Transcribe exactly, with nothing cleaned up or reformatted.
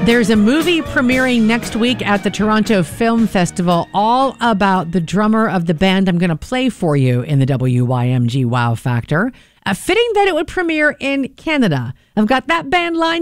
There's a movie premiering next week at the Toronto Film Festival all about the drummer of the band I'm going to play for you in the W Y M G Wow Factor. Uh, fitting that it would premiere in Canada. I've got that band lined